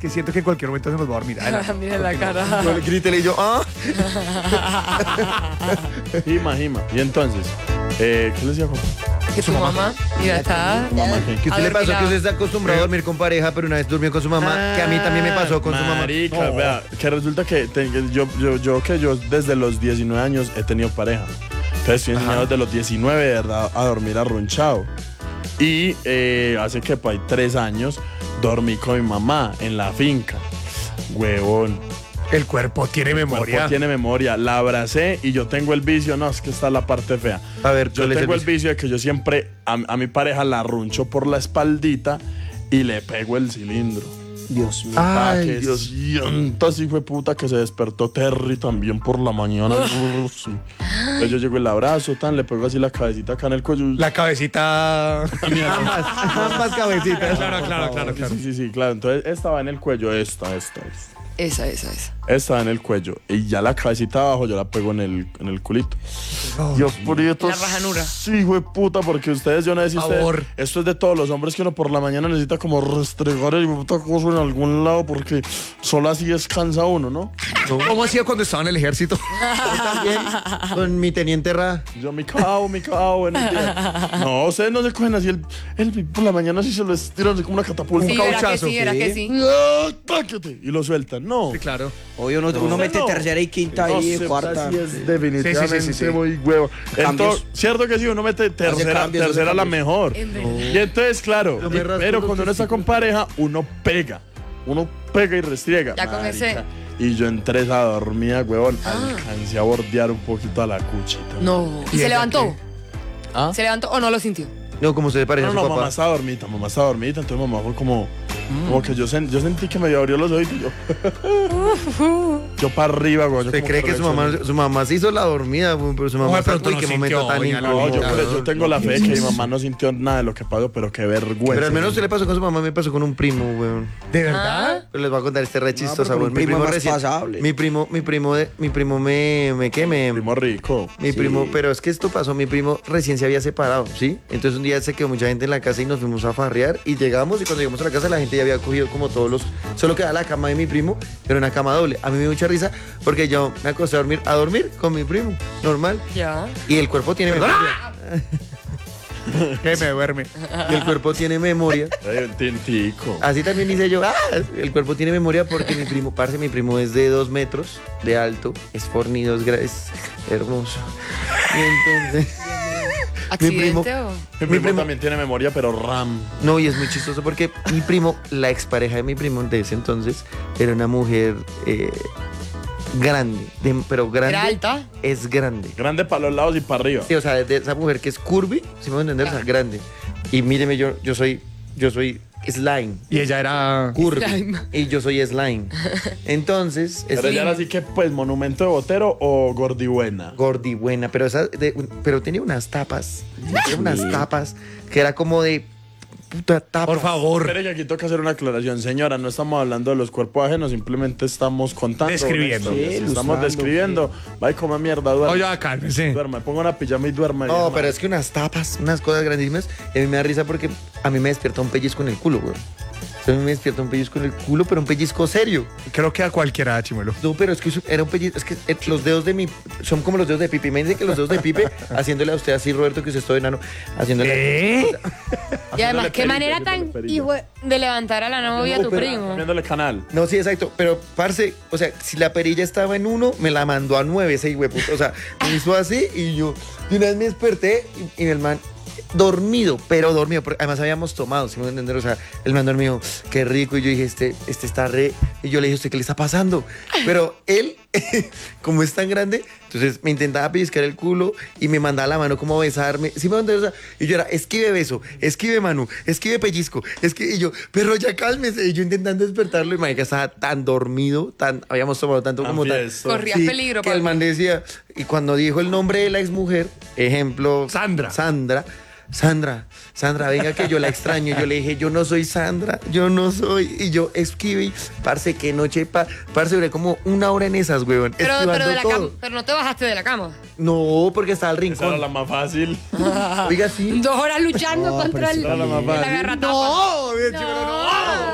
que siento que en cualquier momento se nos va a dormir. Mira la cara. No le grítele y yo, Jima. Y entonces, ¿qué le decía? Que tu mamá, mira, está... ¿qué usted le pasó? Que usted está acostumbrado a dormir con pareja, pero una vez durmió con su mamá, que a mí también me pasó con su mamá. Marica, vea, que resulta que yo desde los 19 años he tenido pareja. Entonces estoy enseñado desde los 19 de verdad a dormir arrunchado. Y hace que por ahí 3 años dormí con mi mamá en la finca. Huevón. El cuerpo tiene memoria. La abracé y yo tengo el vicio. No, es que esta es la parte fea. A ver, yo tengo el vicio de que yo siempre a mi pareja la arruncho por la espaldita y le pego el cilindro. Dios mío. Ay, Dios mío. Entonces, hijo de puta, que se despertó Terry también por la mañana. Sí. Entonces yo llego el abrazo, le pego así la cabecita acá en el cuello. La cabecita. Ambas cabecitas. Claro. Sí, claro. Entonces esta va en el cuello, esta. Esa. Esta en el cuello. Y ya la cabecita abajo yo la pego en el culito. Dios prieto. La rajanura. Sí, güey, puta, porque ustedes, yo no sé si Favor. esto es de todos los hombres que uno por la mañana necesita como restregar el puta cosa en algún lado porque solo así descansa uno, ¿no? ¿Cómo hacía cuando estaba en el ejército? También con mi teniente Ra. Yo me cao en el día. No, ustedes no se cogen así el por la mañana así se lo estiran así como una catapulta. Sí, Un cauchazo. era que sí. ¡Táquete! Y lo sueltan. No. Sí, claro. Hoy uno mete tercera y quinta y cuarta. Sí, es definitivamente Sí. muy huevo. Cambios. Entonces, cierto que sí, uno mete tercera la mejor. Y entonces, claro, pero cuando uno está con pareja, uno pega y restriega. Ya con marica. ese. Y yo entré esa dormida, huevón, alcancé a bordear un poquito a la cuchita. No. ¿Y ¿Y se ella levantó? ¿Ah? ¿Se levantó o no lo sintió? No, como se parece a su No, mamá papá. estaba dormida, entonces mamá fue como que yo sentí que me abrió los ojos y yo para arriba, güey. ¿Usted cree que su mamá se hizo la dormida, güey? Pero su mamá Oye, pero sacó y tú qué no momento sintió, tan oiga, No, incómodo. yo tengo la fe de que mi mamá no sintió nada de lo que pasó, pero qué vergüenza. Pero al menos se le pasó con su mamá, me pasó con un primo, güey. ¿De verdad? Pero les voy a contar este re chistoso, pero güey. un primo más pasable. Mi primo Primo rico. Mi primo, pero es que esto pasó, mi primo recién se había separado, ¿sí? Entonces un día se quedó mucha gente en la casa y nos fuimos a farrear y llegamos y cuando llegamos a la casa la gente ya había cogido como todos los... Solo quedaba la cama de mi primo, pero una cama doble. A mí me dio mucha risa porque yo me acosté a dormir con mi primo, normal. Ya. Y el cuerpo tiene memoria. Que me duerme. Y el cuerpo tiene memoria. Ay, un tintico. Así también hice yo. El cuerpo tiene memoria porque mi primo es de 2 metros de alto, es fornido, es hermoso. Y entonces... ¿Accidente o...? Mi primo también tiene memoria, pero RAM. No, y es muy chistoso porque mi primo, la expareja de mi primo de ese entonces, era una mujer grande, pero grande. ¿Era alta? Es grande. Grande para los lados y para arriba. Sí, o sea, de esa mujer que es curvy, si me voy a entender, o sea, grande. Y míreme, yo soy slime. Y ella era... Curvy. Slime. Y yo soy slime. Entonces, es Pero ella era así que, pues, monumento de botero o gordibuena. gordibuena, pero pero tenía unas tapas. Tenía unas tapas que era como de puta tapas. Por favor. Pero aquí toca hacer una aclaración, señora. No estamos hablando de los cuerpos ajenos, simplemente estamos contando. Describiendo. una historia. Sí, Estamos ilustrando, describiendo. Va y coma mierda, duerme. Oye, cálmese. Duerme, ponga una pijama y duerme. No, pero es que unas tapas, unas cosas grandísimas. Y a mí me da risa porque a mí me despierta un pellizco en el culo, güey. A mí me despierta un pellizco en el culo, pero un pellizco serio. Creo que a cualquiera, Chimuelo. No, pero es que era un pellizco. Es que los dedos de mi. Son como los dedos de Pipe. Me dice que los dedos de Pipe, haciéndole a usted así, Roberto, que usted es todo enano, haciéndole. Y además, qué perilla, manera tan haciéndole perilla. hijo de levantar a la novia a tu primo. Cambiándole canal. No, sí, exacto. Pero, parce, o sea, si la perilla estaba en 1, me la mandó a 9 ese hueputo. O sea, me hizo así y yo de una vez me desperté y el man dormido, pero dormido. Porque además habíamos tomado, si me voy a entender. O sea, el man dormido, qué rico. Y yo dije, este está re. Y yo le dije, ¿usted qué le está pasando? Pero él, como es tan grande, entonces me intentaba pellizcar el culo y me mandaba la mano como a besarme. ¿Sí me voy a entender? O sea, y yo era, esquive beso, esquive mano, esquive pellizco. Y yo, pero ya cálmese. Y yo intentando despertarlo. Y marica estaba tan dormido, habíamos tomado tanto como tan. Corrías peligro, Que el papi. man decía, y cuando dijo el nombre de la exmujer, ejemplo, Sandra, venga que yo la extraño. Yo le dije, yo no soy Sandra, yo no soy. Y yo esquive, parce, qué noche, parce, duré como 1 hora en esas, weón. Pero esquivando de la cama. todo. Pero no te bajaste de la cama. No, porque estaba al Esa era rincón. la más fácil. Oiga, sí. 2 horas luchando No, contra pero sí, el era la más fácil. agarratapa. No, bien, chico, no.